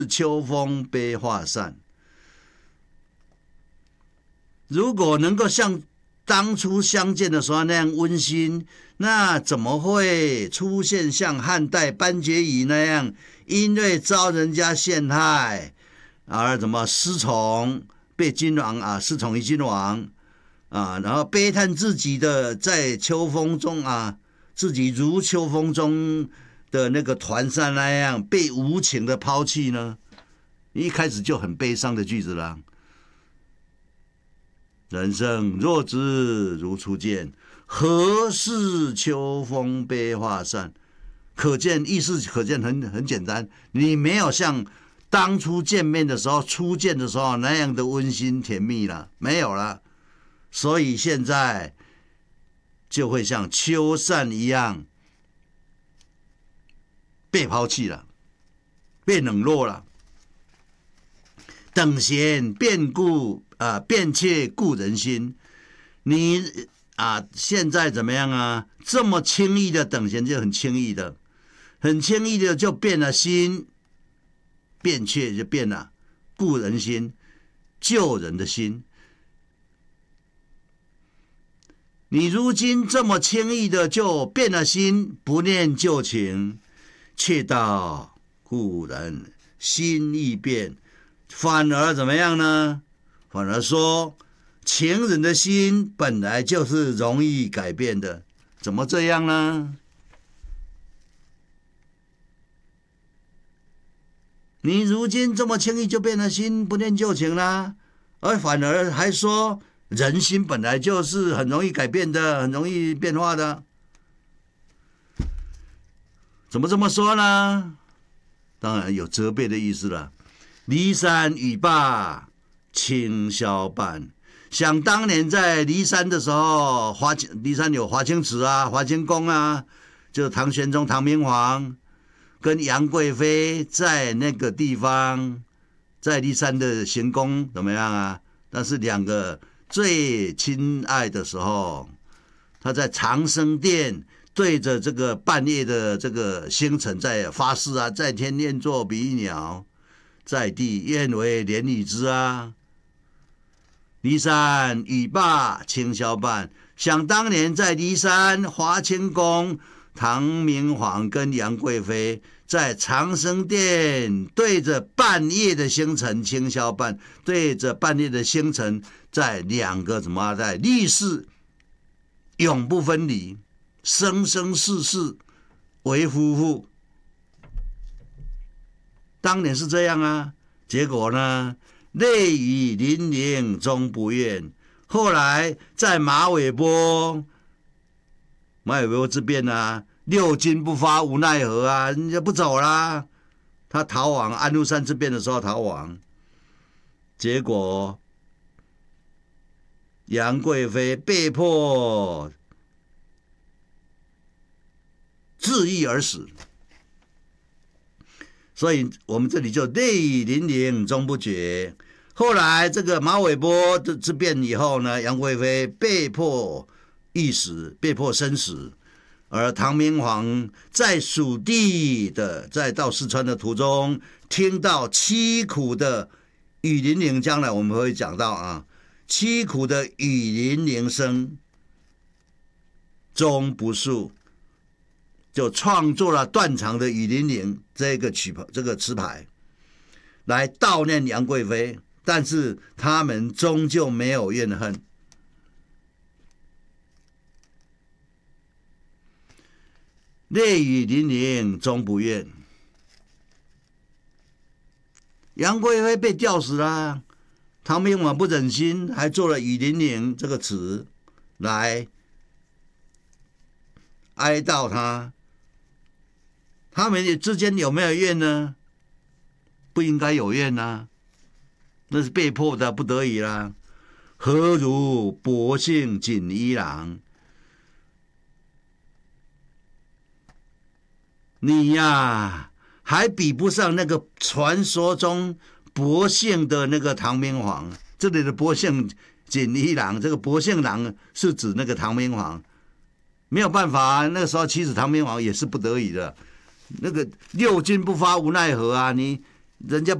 秋风悲画扇。如果能够像当初相见的时候那样温馨，那怎么会出现像汉代班婕妤那样，因为遭人家陷害而怎么失宠，被君王失宠于君王然后悲叹自己的在秋风中自己如秋风中的那个团扇那样被无情的抛弃呢？一开始就很悲伤的句子了。人生若只如初见，何事秋风悲画扇？可见意思可见很简单，你没有像当初见面的时候、初见的时候那样的温馨甜蜜了，没有了，所以现在就会像秋扇一样被抛弃了，被冷落了。等闲变切故人心，你现在怎么样啊？这么轻易的等闲就很轻易的就变了心，变切就变了故人心，救人的心。你如今这么轻易的就变了心，不念旧情，却道故人心易变，反而怎么样呢？反而说情人的心本来就是容易改变的，怎么这样呢？你如今这么轻易就变了心，不念旧情啦，而反而还说人心本来就是很容易改变的，很容易变化的，怎么这么说呢？当然有责备的意思了。骊山语罢清宵半，想当年在骊山的时候，骊山有华清池华清宫就是唐玄宗唐明皇跟杨贵妃在那个地方，在骊山的行宫怎么样但是两个最亲爱的时候，他在长生殿对着这个半夜的这个星辰在发誓在天愿作比翼鸟，在地愿为连理枝骊山语罢清宵半，想当年在骊山华清宫，唐明皇跟杨贵妃在长生殿对着半夜的星辰清宵半，对着半夜的星辰，在两个在立誓永不分离，生生世世为夫妇。当年是这样结果呢，泪雨霖铃终不怨。后来在马嵬坡之变六军不发无奈何人家不走啦，他逃亡，安禄山之变的时候逃亡，结果杨贵妃被迫自缢而死。所以我们这里就泪雨霖铃终不绝。后来这个马嵬坡之变以后呢，杨贵妃被迫缢死，被迫身死，而唐明皇在蜀地的在到四川的途中，听到凄苦的雨霖铃，将来我们会讲到凄苦的雨霖铃声终不诉，就创作了断肠的雨霖铃这个词牌来悼念杨贵妃，但是他们终究没有怨恨。泪雨霖铃终不怨，杨贵妃被吊死了，唐明皇不忍心，还做了雨霖铃这个词来哀悼他。他们之间有没有怨呢？不应该有怨那是被迫的，不得已啦。何如薄幸锦衣郎？你还比不上那个传说中薄幸的那个唐明皇。这里的薄幸锦衣郎，这个薄幸郎是指那个唐明皇，没有办法那个时候其实唐明皇也是不得已的。那个六军不发无奈何你人家